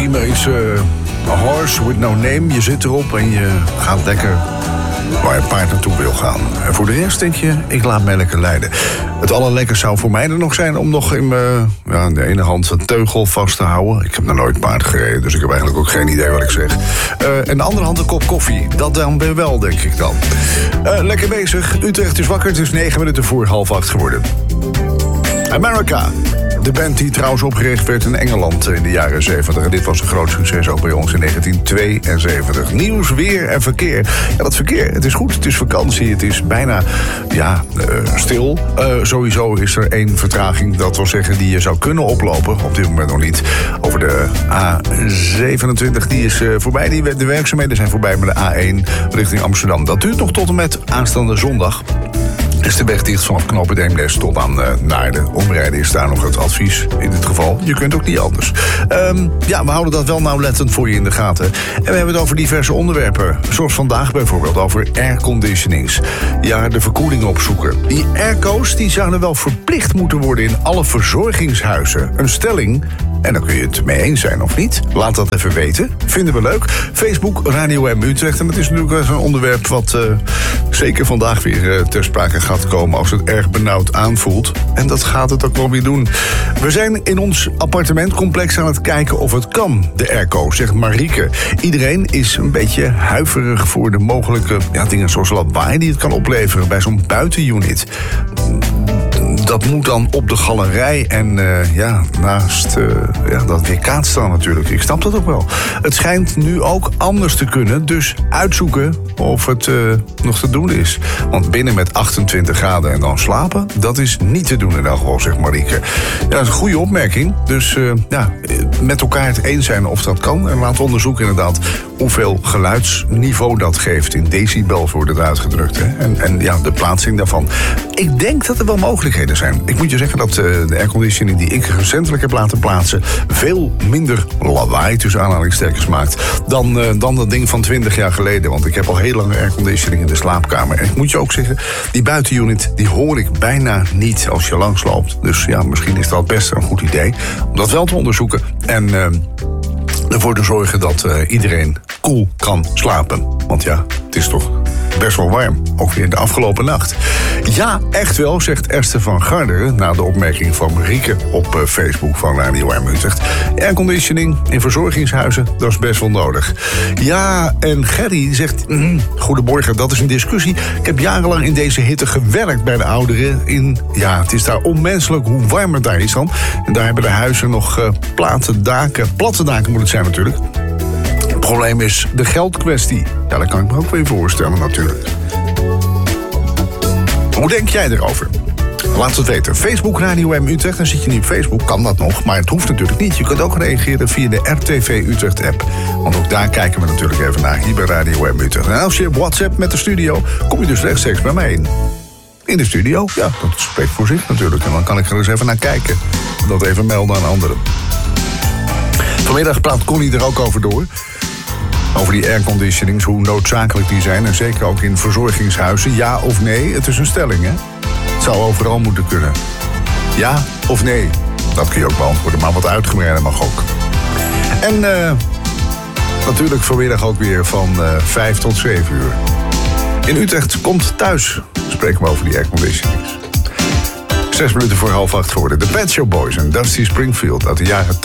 theme is A Horse With No Name. Je zit erop en je gaat lekker waar je paard naartoe wil gaan. En voor de rest denk je, ik laat mij lekker leiden. Het allerlekkerste zou voor mij er nog zijn om nog in de ene hand een teugel vast te houden. Ik heb nog nooit paard gereden, dus ik heb eigenlijk ook geen idee wat ik zeg. En de andere hand een kop koffie. Dat dan weer wel, denk ik dan. Lekker bezig. Utrecht is wakker. Het is 9 minuten voor 7:30 geworden. America. De band die trouwens opgericht werd in Engeland in de jaren 70. En dit was een groot succes ook bij ons in 1972. Nieuws, weer en verkeer. Ja, dat verkeer, het is goed. Het is vakantie. Het is bijna stil. Sowieso is er 1 vertraging. Dat wil zeggen die je zou kunnen oplopen. Op dit moment nog niet. Over de A27. Die is voorbij. De werkzaamheden zijn voorbij met de A1 richting Amsterdam. Dat duurt nog tot en met aanstaande zondag. Is de weg dicht vanaf knooppunt Eemnes tot aan Naarden. Omrijden is daar nog het advies in dit geval. Je kunt ook niet anders. We houden dat wel nauwlettend voor je in de gaten. En we hebben het over diverse onderwerpen. Zoals vandaag bijvoorbeeld over airconditionings. Ja, de verkoeling opzoeken. Die airco's die zouden wel verplicht moeten worden in alle verzorgingshuizen. Een stelling. En dan kun je het mee eens zijn of niet. Laat dat even weten. Vinden we leuk. Facebook, Radio M Utrecht. En dat is natuurlijk zo'n onderwerp wat zeker vandaag weer ter sprake gaat komen als het erg benauwd aanvoelt. En dat gaat het ook wel weer doen. We zijn in ons appartementcomplex aan het kijken of het kan. De airco, zegt Marieke. Iedereen is een beetje huiverig voor de mogelijke dingen zoals lawaai die het kan opleveren bij zo'n buitenunit. Dat moet dan op de galerij en naast dat weerkaat staan natuurlijk. Ik snap dat ook wel. Het schijnt nu ook anders te kunnen, dus uitzoeken of het nog te doen is. Want binnen met 28 graden en dan slapen, dat is niet te doen in elk geval, zegt Marieke. Ja, dat is een goede opmerking. Dus met elkaar het eens zijn of dat kan. En laten we onderzoeken inderdaad hoeveel geluidsniveau dat geeft. In decibels wordt het uitgedrukt. Hè? En de plaatsing daarvan. Ik denk dat er wel mogelijkheden zijn. Ik moet je zeggen dat de airconditioning die ik recentelijk heb laten plaatsen veel minder lawaai tussen aanhalingstekens maakt dan dat ding van 20 jaar geleden. Want ik heb al heel lang airconditioning in de slaapkamer. En ik moet je ook zeggen, die buitenunit die hoor ik bijna niet als je langsloopt. Dus ja, misschien is dat best een goed idee om dat wel te onderzoeken. En ervoor te zorgen dat iedereen koel kan slapen. Want ja, het is toch best wel warm. Ook weer de afgelopen nacht. Ja, echt wel, zegt Esther van Garderen na de opmerking van Marieke op Facebook van Radio M Utrecht. Airconditioning in verzorgingshuizen, dat is best wel nodig. Ja, en Gerry zegt, goedemorgen, dat is een discussie. Ik heb jarenlang in deze hitte gewerkt bij de ouderen. Het is daar onmenselijk hoe warm het daar is dan. En daar hebben de huizen nog platte daken moet het zijn natuurlijk. Het probleem is de geldkwestie. Ja, dat kan ik me ook weer voorstellen natuurlijk. Hoe denk jij erover? Laat het weten. Facebook Radio M Utrecht. Dan zit je niet op Facebook, kan dat nog. Maar het hoeft natuurlijk niet. Je kunt ook reageren via de RTV Utrecht app. Want ook daar kijken we natuurlijk even naar. Hier bij Radio M Utrecht. En als je WhatsApp met de studio, kom je dus rechtstreeks bij mij in. In de studio. Ja, dat spreekt voor zich natuurlijk. En dan kan ik er eens even naar kijken. En dat even melden aan anderen. Vanmiddag praat Connie er ook over door. Over die airconditionings, hoe noodzakelijk die zijn. En zeker ook in verzorgingshuizen. Ja of nee, het is een stelling, hè? Het zou overal moeten kunnen. Ja of nee? Dat kun je ook beantwoorden, maar wat uitgebreider mag ook. En natuurlijk vanmiddag ook weer van 5 tot 7 uur. In Utrecht komt thuis. Spreken we over die airconditionings. 6 minuten voor 7:30 geworden. De Pet Shop Boys en Dusty Springfield uit de jaren